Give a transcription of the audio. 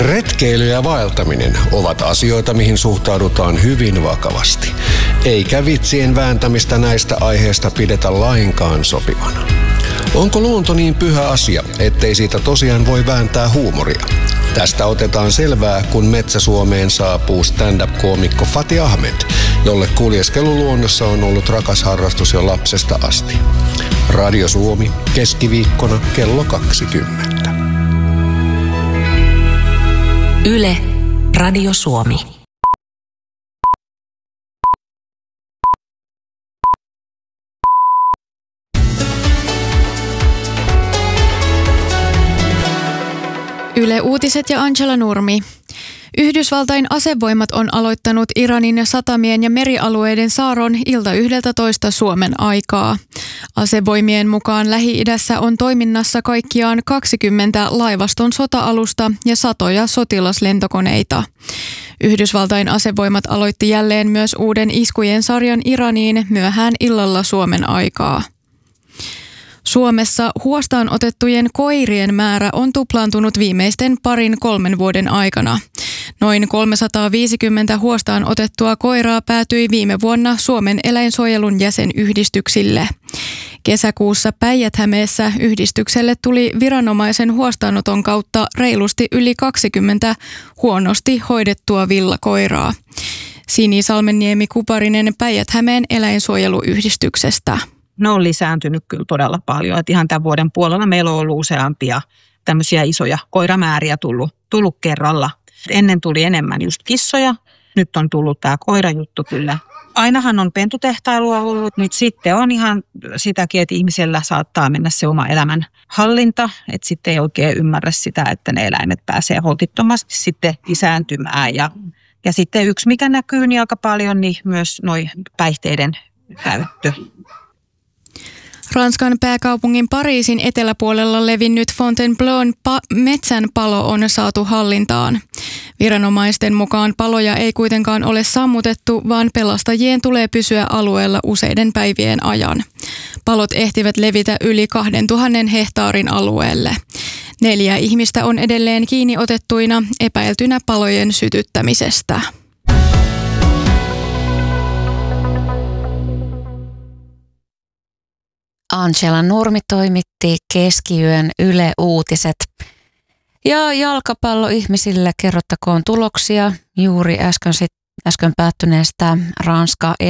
Retkeily ja vaeltaminen ovat asioita, mihin suhtaudutaan hyvin vakavasti. Eikä vitsien vääntämistä näistä aiheista pidetä lainkaan sopivana. Onko luonto niin pyhä asia, ettei siitä tosiaan voi vääntää huumoria? Tästä otetaan selvää, kun Metsä-Suomeen saapuu stand-up-koomikko Fatih Ahmed, jolle kuljeskelu luonnossa on ollut rakas harrastus jo lapsesta asti. Radio Suomi, keskiviikkona kello 20. Yle, Radio Suomi. Yle Uutiset ja Angela Nurmi. Yhdysvaltain asevoimat on aloittanut Iranin satamien ja merialueiden saaron ilta 11 Suomen aikaa. Asevoimien mukaan Lähi-idässä on toiminnassa kaikkiaan 20 laivaston sota-alusta ja satoja sotilaslentokoneita. Yhdysvaltain asevoimat aloitti jälleen myös uuden iskujen sarjan Iraniin myöhään illalla Suomen aikaa. Suomessa huostaan otettujen koirien määrä on tuplaantunut viimeisten 2-3 vuoden aikana. Noin 350 huostaan otettua koiraa päätyi viime vuonna Suomen eläinsuojelun jäsenyhdistyksille. Kesäkuussa Päijät-Hämeessä yhdistykselle tuli viranomaisen huostaanoton kautta reilusti yli 20 huonosti hoidettua villakoiraa. Sini Salmenniemi-Kuparinen Päijät-Hämeen eläinsuojeluyhdistyksestä. Ne on lisääntynyt kyllä todella paljon. Että ihan tämän vuoden puolella meillä on ollut useampia tämmöisiä isoja koiramääriä tullut kerralla. Ennen tuli enemmän just kissoja. Nyt on tullut tämä koirajuttu kyllä. Ainahan on pentutehtailua ollut. Nyt sitten on ihan sitäkin, että ihmisellä saattaa mennä se oma elämän hallinta. Että sitten ei oikein ymmärrä sitä, että ne eläimet pääsee holtittomasti sitten lisääntymään. Ja sitten yksi, mikä näkyy niin aika paljon, niin myös noi päihteiden käyttö. Ranskan pääkaupungin Pariisin eteläpuolella levinnyt Fontainebleaun metsänpalo on saatu hallintaan. Viranomaisten mukaan paloja ei kuitenkaan ole sammutettu, vaan pelastajien tulee pysyä alueella useiden päivien ajan. Palot ehtivät levitä yli 2000 hehtaarin alueelle. 4 ihmistä on edelleen kiinni otettuina epäiltynä palojen sytyttämisestä. Angela Nurmi toimitti keskiyön Yle Uutiset. Ja jalkapalloihmisille kerrottakoon tuloksia juuri äsken päättyneestä Ranska